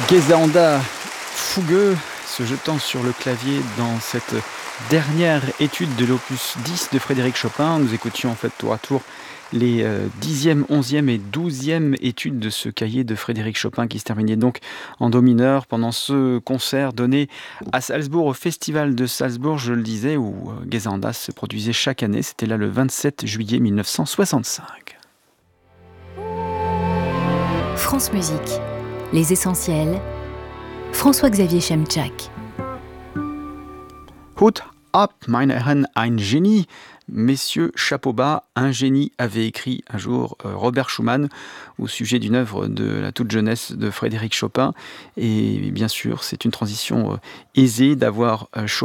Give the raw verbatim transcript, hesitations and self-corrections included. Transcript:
Gesanda, fougueux, se jetant sur le clavier dans cette dernière étude de l'opus dix de Frédéric Chopin. Nous écoutions en fait tour à tour les euh, dixième, onzième et douzième études de ce cahier de Frédéric Chopin qui se terminait donc en do mineur pendant ce concert donné à Salzbourg, au Festival de Salzbourg, je le disais, où euh, Gesanda se produisait chaque année. C'était là le vingt-sept juillet mille neuf cent soixante-cinq. France Musique, les essentiels, François-Xavier Chemchak. Hut ab, meine Herren, ein Genie. Messieurs, chapeau bas, un génie, avait écrit un jour euh, Robert Schumann au sujet d'une œuvre de la toute jeunesse de Frédéric Chopin. Et bien sûr, c'est une transition euh, aisée d'avoir euh, Chopin